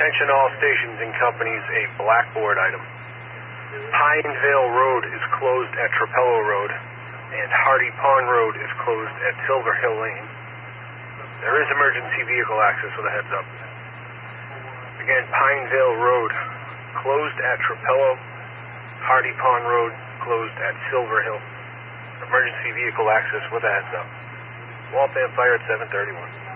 Attention all stations and companies, a blackboard item. Pinevale Road is closed at Trapello Road, and Hardy Pond Road is closed at Silver Hill Lane. There is emergency vehicle access with a heads up. Again, Pinevale Road, closed at Trapello. Hardy Pond Road, closed at Silver Hill. Emergency vehicle access with a heads up. Waltham Fire at 731.